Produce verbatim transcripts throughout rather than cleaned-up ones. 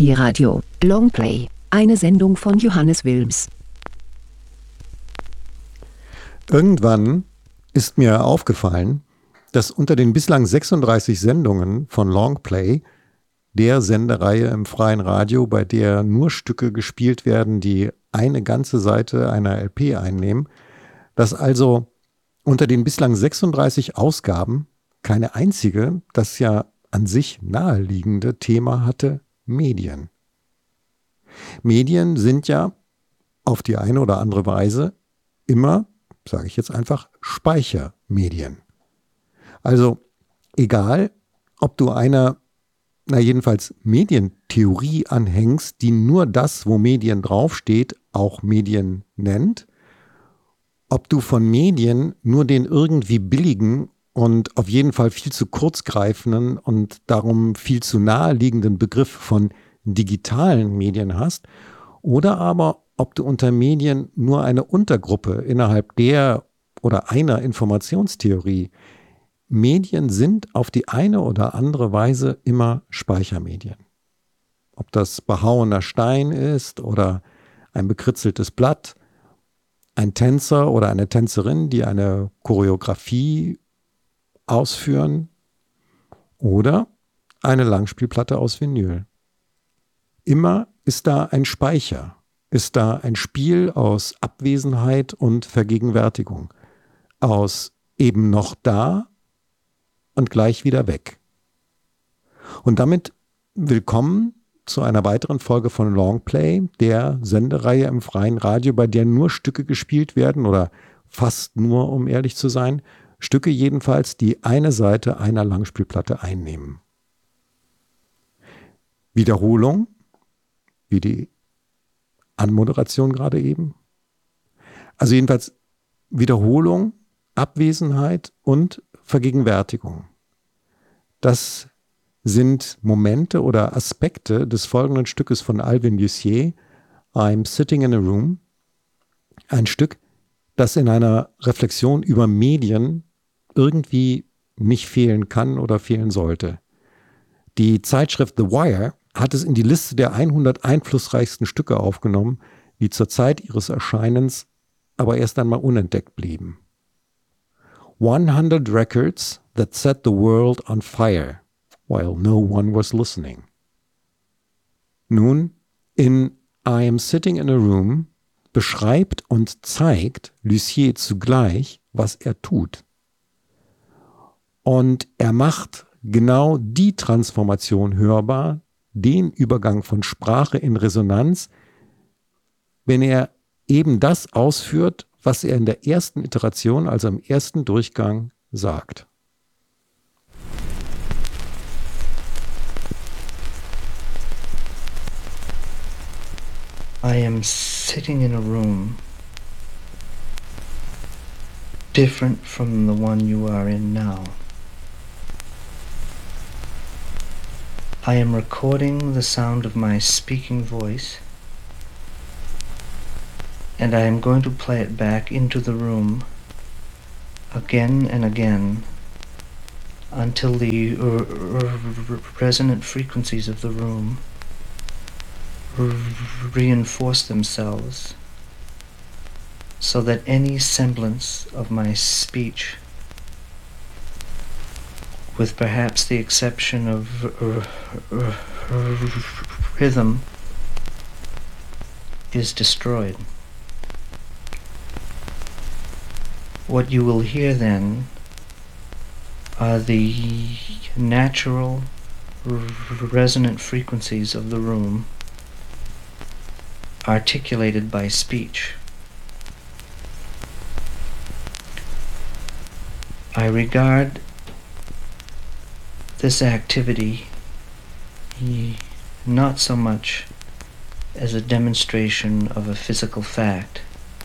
Pi-Radio, Longplay, eine Sendung von Johannes Wilms. Irgendwann ist mir aufgefallen, dass unter den bislang sechsunddreißig Sendungen von Longplay, der Sendereihe im freien Radio, bei der nur Stücke gespielt werden, die eine ganze Seite einer L P einnehmen, dass also unter den bislang sechsunddreißig Ausgaben keine einzige, das ja an sich naheliegende Thema hatte, Medien. Medien sind ja auf die eine oder andere Weise immer, sage ich jetzt einfach, Speichermedien. Also egal, ob du einer, na jedenfalls Medientheorie anhängst, die nur das, wo Medien draufsteht, auch Medien nennt, ob du von Medien nur den irgendwie billigen und auf jeden Fall viel zu kurzgreifenden und darum viel zu naheliegenden Begriff von digitalen Medien hast, oder aber ob du unter Medien nur eine Untergruppe innerhalb der oder einer Informationstheorie. Medien sind auf die eine oder andere Weise immer Speichermedien. Ob das behauener Stein ist oder ein bekritzeltes Blatt, ein Tänzer oder eine Tänzerin, die eine Choreografie ausführen, oder eine Langspielplatte aus Vinyl. Immer ist da ein Speicher, ist da ein Spiel aus Abwesenheit und Vergegenwärtigung, aus eben noch da und gleich wieder weg. Und damit willkommen zu einer weiteren Folge von Longplay, der Sendereihe im freien Radio, bei der nur Stücke gespielt werden oder fast nur, um ehrlich zu sein, Stücke jedenfalls, die eine Seite einer Langspielplatte einnehmen. Wiederholung, wie die Anmoderation gerade eben. Also jedenfalls Wiederholung, Abwesenheit und Vergegenwärtigung. Das sind Momente oder Aspekte des folgenden Stückes von Alvin Lucier, I'm Sitting in a Room. Ein Stück, das in einer Reflexion über Medien irgendwie nicht fehlen kann oder fehlen sollte. Die Zeitschrift The Wire hat es in die Liste der hundert einflussreichsten Stücke aufgenommen, die zur Zeit ihres Erscheinens aber erst einmal unentdeckt blieben. hundert Records that set the world on fire, while no one was listening. Nun, in I Am Sitting in a Room beschreibt und zeigt Lucier zugleich, was er tut. Und er macht genau die Transformation hörbar, den Übergang von Sprache in Resonanz, wenn er eben das ausführt, was er in der ersten Iteration, also im ersten Durchgang, sagt. I am sitting in a room different from the one you are in now. I am recording the sound of my speaking voice, and I am going to play it back into the room again and again until the r- r- resonant frequencies of the room r- reinforce themselves so that any semblance of my speech, with perhaps the exception of r- r- r- rhythm, is destroyed. What you will hear then are the natural r- resonant frequencies of the room articulated by speech. I regard this activity not so much as a demonstration of a physical fact,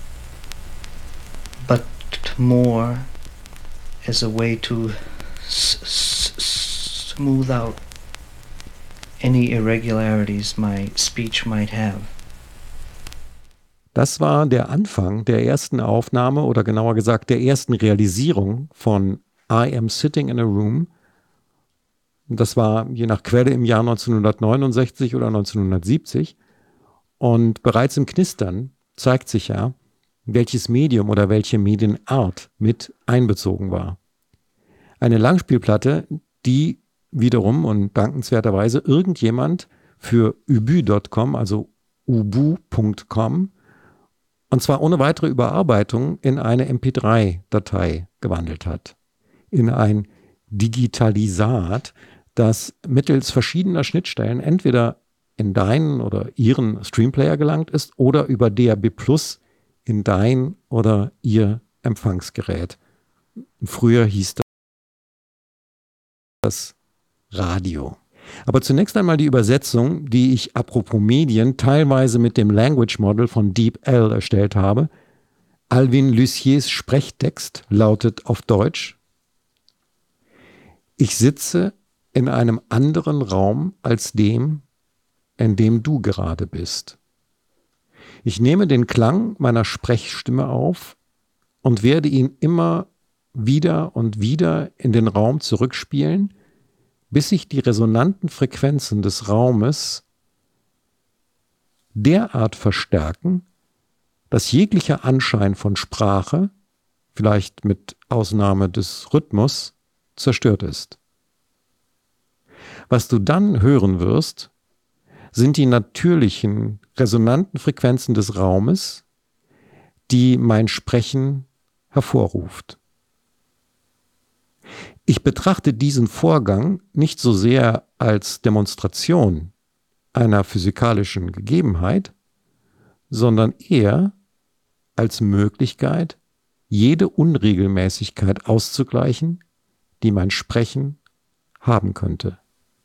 but more as a way to s- s- smooth out any irregularities my speech might have. Das war der Anfang der ersten Aufnahme oder genauer gesagt der ersten Realisierung von I Am Sitting in a Room, Das war je nach Quelle im Jahr neunzehnhundertneunundsechzig oder neunzehnhundertsiebzig. Und bereits im Knistern zeigt sich ja, welches Medium oder welche Medienart mit einbezogen war. Eine Langspielplatte, die wiederum und dankenswerterweise irgendjemand für ubu Punkt com, also ubu Punkt com, und zwar ohne weitere Überarbeitung in eine M P drei Datei gewandelt hat. In ein Digitalisat, das mittels verschiedener Schnittstellen entweder in deinen oder ihren Streamplayer gelangt ist oder über D A B Plus in dein oder ihr Empfangsgerät. Früher hieß das Radio. Aber zunächst einmal die Übersetzung, die ich apropos Medien teilweise mit dem Language Model von DeepL erstellt habe. Alvin Lussiers Sprechtext lautet auf Deutsch: Ich sitze in einem anderen Raum als dem, in dem du gerade bist. Ich nehme den Klang meiner Sprechstimme auf und werde ihn immer wieder und wieder in den Raum zurückspielen, bis sich die resonanten Frequenzen des Raumes derart verstärken, dass jeglicher Anschein von Sprache, vielleicht mit Ausnahme des Rhythmus, zerstört ist. Was du dann hören wirst, sind die natürlichen, resonanten Frequenzen des Raumes, die mein Sprechen hervorruft. Ich betrachte diesen Vorgang nicht so sehr als Demonstration einer physikalischen Gegebenheit, sondern eher als Möglichkeit, jede Unregelmäßigkeit auszugleichen, die mein Sprechen haben könnte.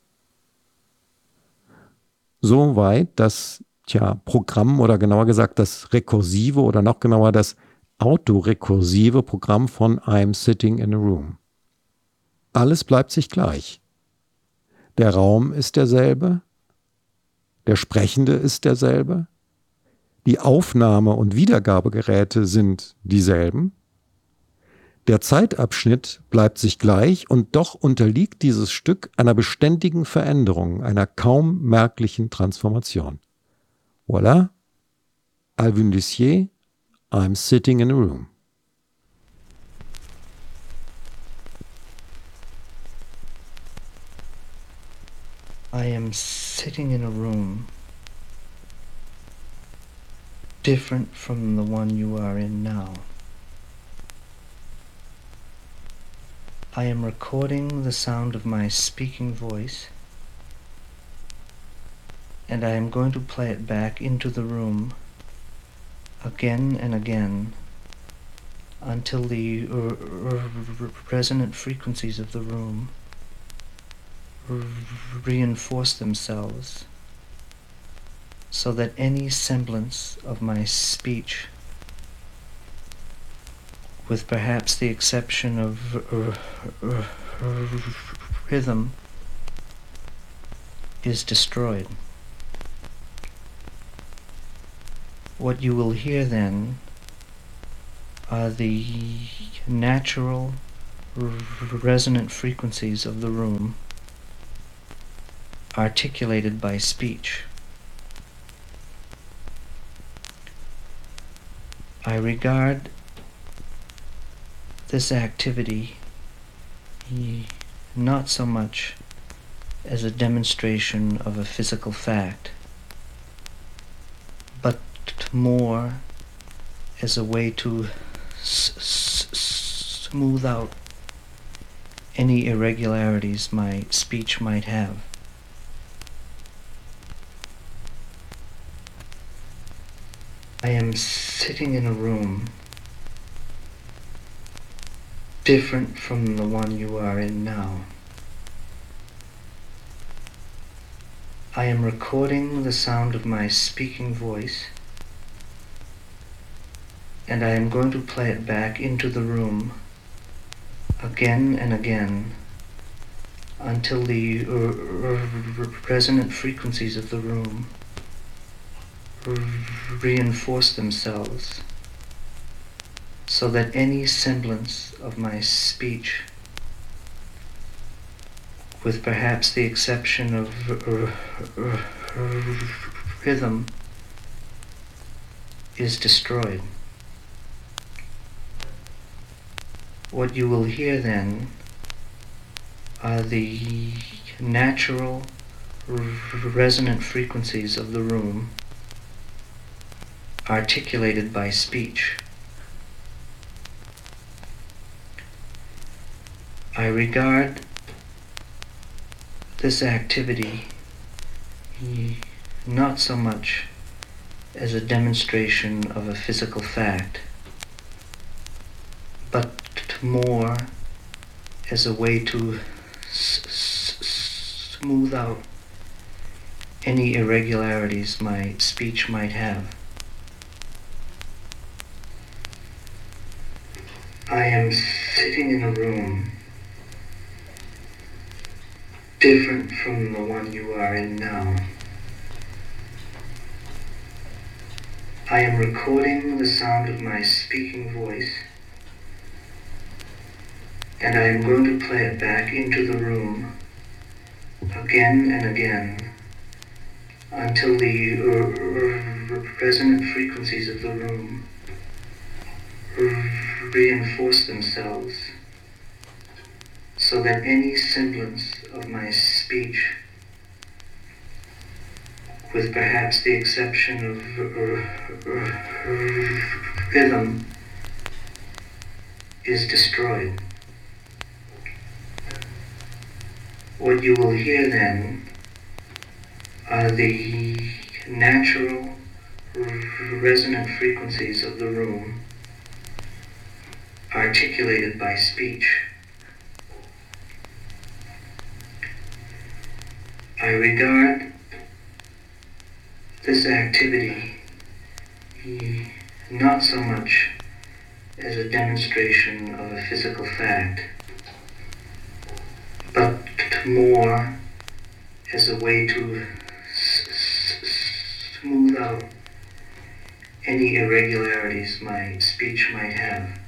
Soweit das tja, Programm oder genauer gesagt das rekursive oder noch genauer das autorekursive Programm von I'm Sitting in a Room. Alles bleibt sich gleich. Der Raum ist derselbe, der Sprechende ist derselbe, die Aufnahme- und Wiedergabegeräte sind dieselben, der Zeitabschnitt bleibt sich gleich und doch unterliegt dieses Stück einer beständigen Veränderung, einer kaum merklichen Transformation. Voilà, Alvin Lussier, I'm Sitting in a Room. I am sitting in a room different from the one you are in now. I am recording the sound of my speaking voice, and I am going to play it back into the room again and again until the r- r- resonant frequencies of the room r- reinforce themselves so that any semblance of my speech, with perhaps the exception of r- r- r- rhythm, is destroyed. What you will hear then are the natural r- resonant frequencies of the room articulated by speech. I regard this activity not so much as a demonstration of a physical fact, but more as a way to s- s- smooth out any irregularities my speech might have. I am sitting in a room different from the one you are in now. I am recording the sound of my speaking voice, and I am going to play it back into the room again and again until the r- r- resonant frequencies of the room r- reinforce themselves so that any semblance of my speech, with perhaps the exception of r- r- r- rhythm, is destroyed. What you will hear then are the natural r- resonant frequencies of the room articulated by speech. I regard this activity not so much as a demonstration of a physical fact, but more as a way to s- s- smooth out any irregularities my speech might have. I am sitting in a room different from the one you are in now. I am recording the sound of my speaking voice, and I am going to play it back into the room again and again until the r- r- resonant frequencies of the room r- reinforce themselves so that any semblance of my speech, with perhaps the exception of r- r- rhythm, is destroyed. What you will hear then are the natural r- resonant frequencies of the room articulated by speech. I regard this activity not so much as a demonstration of a physical fact, but more as a way to s- s- smooth out any irregularities my speech might have.